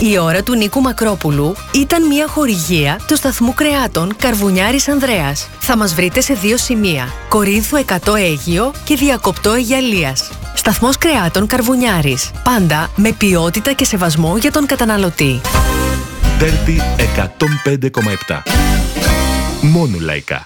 Η ώρα του Νίκου Μακρόπουλου ήταν μια χορηγία του σταθμού κρεάτων Καρβουνιάρης Ανδρέας. Θα μας βρείτε σε 2 σημεία: Κορίνθου 100 Αίγυο και Διακοπτό Αιγιαλίας. Σταθμός κρεάτων Καρβουνιάρης. Πάντα με ποιότητα και σεβασμό για τον καταναλωτή. Δέρτη 105,7. Μόνο λαϊκά.